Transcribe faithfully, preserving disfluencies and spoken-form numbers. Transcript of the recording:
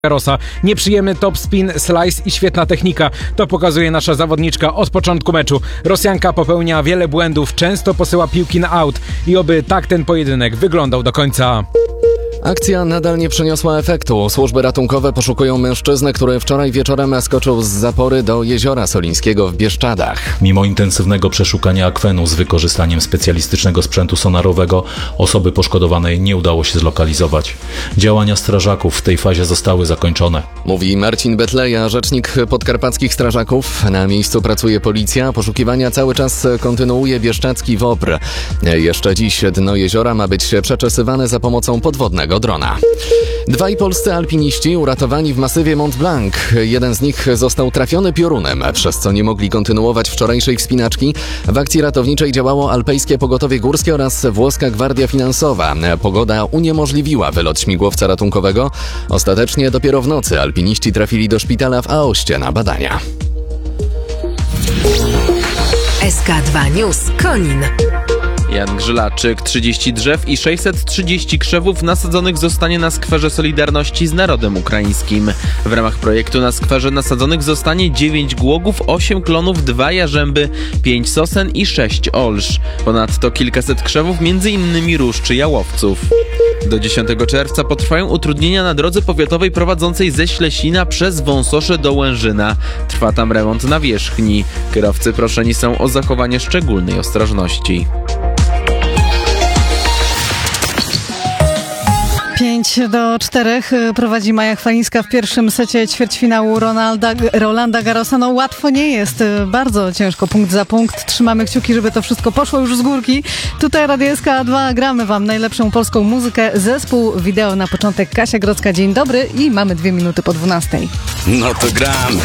Garrosa. Nieprzyjemny topspin, slice i świetna technika. To pokazuje nasza zawodniczka od początku meczu. Rosjanka popełnia wiele błędów, często posyła piłki na out i oby tak ten pojedynek wyglądał do końca. Akcja nadal nie przyniosła efektu. Służby ratunkowe poszukują mężczyznę, który wczoraj wieczorem skoczył z zapory do Jeziora Solińskiego w Bieszczadach. Mimo intensywnego przeszukania akwenu z wykorzystaniem specjalistycznego sprzętu sonarowego, osoby poszkodowanej nie udało się zlokalizować. Działania strażaków w tej fazie zostały zakończone. Mówi Marcin Betleja, rzecznik podkarpackich strażaków. Na miejscu pracuje policja. Poszukiwania cały czas kontynuuje bieszczadzki W O P R. Jeszcze dziś dno jeziora ma być przeczesywane za pomocą podwodnego drona. Dwaj polscy alpiniści uratowani w masywie Mont Blanc. Jeden z nich został trafiony piorunem, przez co nie mogli kontynuować wczorajszej wspinaczki. W akcji ratowniczej działało Alpejskie Pogotowie Górskie oraz Włoska Gwardia Finansowa. Pogoda uniemożliwiła wylot śmigłowca ratunkowego. Ostatecznie dopiero w nocy alpiniści trafili do szpitala w Aoście na badania. S K dwa News Konin. Jan Grzylaczyk, trzydzieści drzew i sześćset trzydzieści krzewów nasadzonych zostanie na skwerze Solidarności z narodem ukraińskim. W ramach projektu na skwerze nasadzonych zostanie dziewięć głogów, osiem klonów, dwa jarzęby, pięć sosen i sześć olsz. Ponadto kilkaset krzewów, między innymi róż czy jałowców. Do dziesiątego czerwca potrwają utrudnienia na drodze powiatowej prowadzącej ze Ślesina przez Wąsosze do Łężyna. Trwa tam remont nawierzchni. Kierowcy proszeni są o zachowanie szczególnej ostrożności. pięć do czterech prowadzi Maja Chwalińska w pierwszym secie ćwierćfinału Ronalda, Rolanda Garrosa. No łatwo nie jest, bardzo ciężko, punkt za punkt. Trzymamy kciuki, żeby to wszystko poszło już z górki. Tutaj Radio S K dwa, gramy wam najlepszą polską muzykę. Zespół wideo na początek Kasia Grodzka. Dzień dobry i mamy dwie minuty po dwunastej. No to gramy.